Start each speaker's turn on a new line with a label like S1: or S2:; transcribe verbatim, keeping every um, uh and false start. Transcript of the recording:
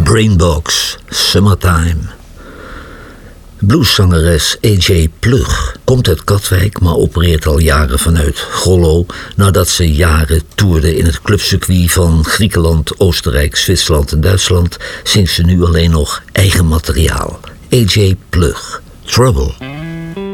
S1: Brainbox, Summertime. Blueszangeres A J Plug komt uit Katwijk, maar opereert al jaren vanuit Gollo, nadat ze jaren toerde in het clubcircuit van Griekenland, Oostenrijk, Zwitserland en Duitsland, zingt ze nu alleen nog eigen materiaal. A J Plug, Trouble.